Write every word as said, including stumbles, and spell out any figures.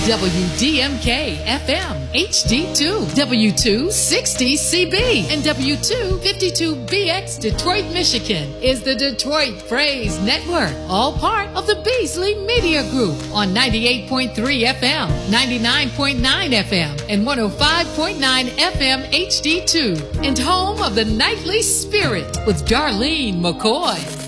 W D M K F M H D two, W two sixty C B, and W two fifty-two B X Detroit, Michigan is the Detroit Praise Network, all part of the Beasley Media Group on ninety-eight point three F M, ninety-nine point nine F M, and one oh five point nine F M H D two, and home of the Nightly Spirit with Darlene McCoy.